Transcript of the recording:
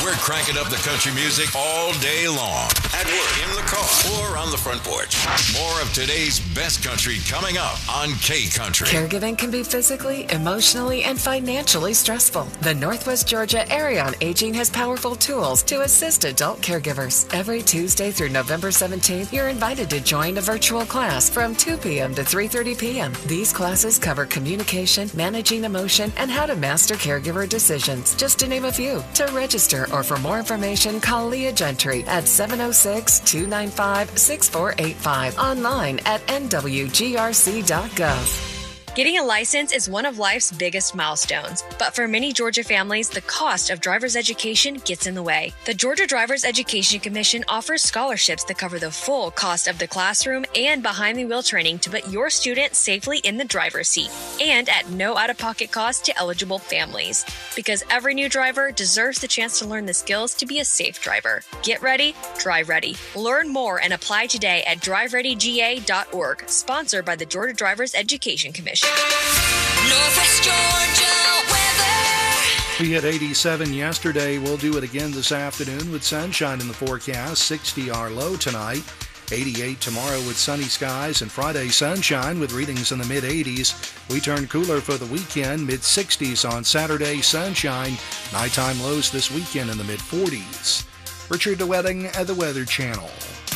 We're cranking up the country music all day long. At work, in the car, or on the front porch. More of today's best country coming up on K-Country. Caregiving can be physically, emotionally, and financially stressful. The Northwest Georgia Area on Aging has powerful tools to assist adult caregivers. Every Tuesday through November 17th, you're invited to join a virtual class from 2 p.m. to 3:30 p.m. These classes cover communication, managing emotion, and how to master caregiver decisions, just to name a few. To register or for more information, call Leah Gentry at 706-295-6485. Online at nwgrc.gov. Getting a license is one of life's biggest milestones, but for many Georgia families, the cost of driver's education gets in the way. The Georgia Driver's Education Commission offers scholarships that cover the full cost of the classroom and behind-the-wheel training to put your student safely in the driver's seat, and at no out-of-pocket cost to eligible families. Because every new driver deserves the chance to learn the skills to be a safe driver. Get ready, drive ready. Learn more and apply today at drivereadyga.org, sponsored by the Georgia Driver's Education Commission. Northwest Georgia weather. We hit 87 yesterday. We'll do it again this afternoon with sunshine in the forecast. 60 our low tonight. 88 tomorrow with sunny skies, and Friday sunshine with readings in the mid-80s. We turn cooler for the weekend. Mid-60s on Saturday, sunshine. Nighttime lows this weekend in the mid-40s. Richard DeWetting at the Weather Channel.